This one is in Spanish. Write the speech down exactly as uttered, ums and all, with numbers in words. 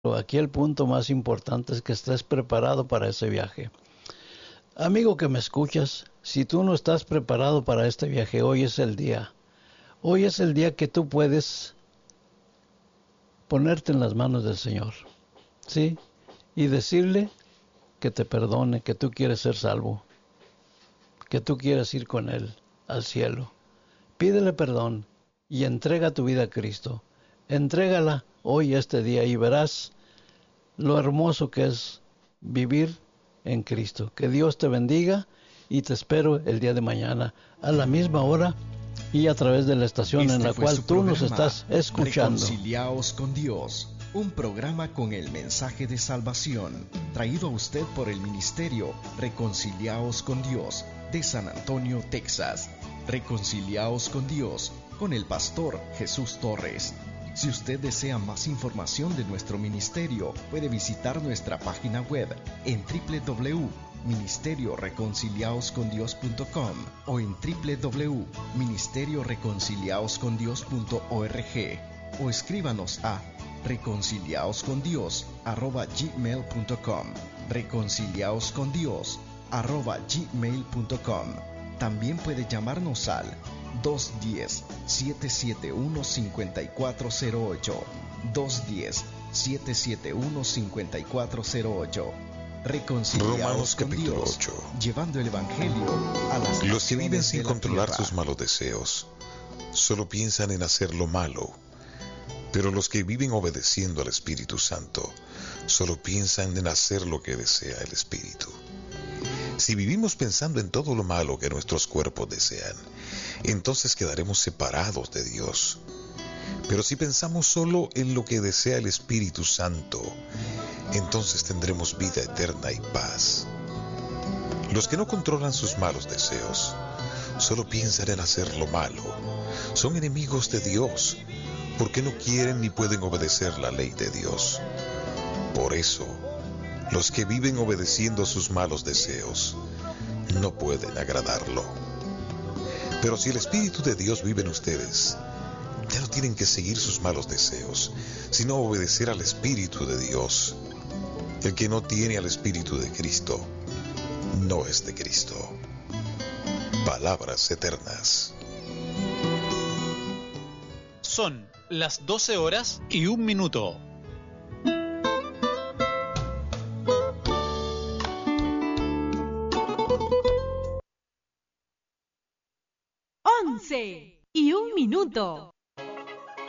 Aquí el punto más importante es que estés preparado para ese viaje. Amigo que me escuchas, si tú no estás preparado para este viaje, hoy es el día. Hoy es el día que tú puedes ponerte en las manos del Señor, ¿sí? Y decirle que te perdone, que tú quieres ser salvo, que tú quieres ir con Él al cielo. Pídele perdón y entrega tu vida a Cristo. Entrégala hoy este día y verás lo hermoso que es vivir en Cristo. Que Dios te bendiga y te espero el día de mañana a la misma hora y a través de la estación este en la cual tú nos estás escuchando. Reconciliaos con Dios, un programa con el mensaje de salvación, traído a usted por el ministerio Reconciliaos con Dios de San Antonio, Texas. Reconciliaos con Dios con el pastor Jesús Torres. Si usted desea más información de nuestro ministerio, puede visitar nuestra página web en doble u doble u doble u punto ministerio reconciliaos con dios punto com o en doble u doble u doble u punto ministerio reconciliaos con dios punto org, o escríbanos a reconciliaoscondios arroba gmail punto com, reconciliaoscondios arroba gmail punto com. También puede llamarnos al dos uno cero, siete siete uno, cinco cuatro cero ocho, dos uno cero, siete siete uno, cinco cuatro cero ocho. Reconciliados con Dios, ocho. llevando el Evangelio a las Los que viven naciones sin de la controlar tierra. sus malos deseos solo piensan en hacer lo malo, pero los que viven obedeciendo al Espíritu Santo solo piensan en hacer lo que desea el Espíritu. Si vivimos pensando en todo lo malo que nuestros cuerpos desean, entonces quedaremos separados de Dios. Pero si pensamos solo en lo que desea el Espíritu Santo, entonces tendremos vida eterna y paz. Los que no controlan sus malos deseos solo piensan en hacer lo malo. Son enemigos de Dios, porque no quieren ni pueden obedecer la ley de Dios. Por eso, los que viven obedeciendo sus malos deseos no pueden agradarlo. Pero si el Espíritu de Dios vive en ustedes, ya no tienen que seguir sus malos deseos, sino obedecer al Espíritu de Dios. El que no tiene al Espíritu de Cristo, no es de Cristo. Palabras eternas. Son las doce horas y un minuto. once y un minuto.